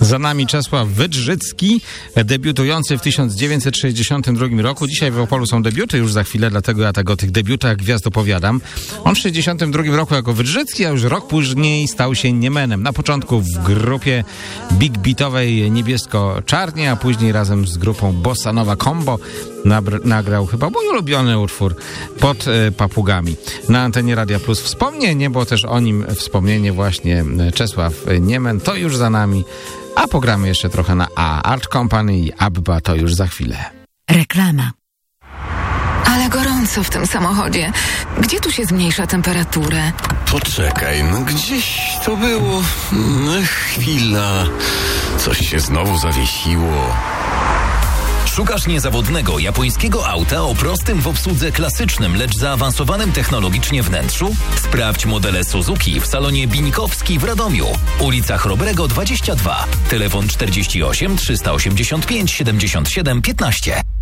Za nami Czesław Wydrzycki, debiutujący w 1962 roku. Dzisiaj w Opolu są debiuty już za chwilę, dlatego ja tak o tych debiutach gwiazd opowiadam. On w 1962 roku jako Wydrzycki, a już rok później stał się Niemenem. Na początku w grupie big beatowej Niebiesko-Czarnie, a później razem z grupą Bossa Nova Combo nagrał chyba mój ulubiony utwór Pod papugami. Na antenie Radia Plus wspomnienie, bo też o nim wspomnienie właśnie Czesław Niemen. To już za nami, a pogramy jeszcze trochę na A. Art Company i Abba to już za chwilę. Reklama. Ale gorąco w tym samochodzie. Gdzie tu się zmniejsza temperaturę? Poczekaj, no gdzieś to było. Chwila. Coś się znowu zawiesiło. Szukasz niezawodnego japońskiego auta o prostym w obsłudze klasycznym, lecz zaawansowanym technologicznie wnętrzu? Sprawdź modele Suzuki w salonie Binkowski w Radomiu. Ulica Chrobrego 22. Telefon 48 385 77 15.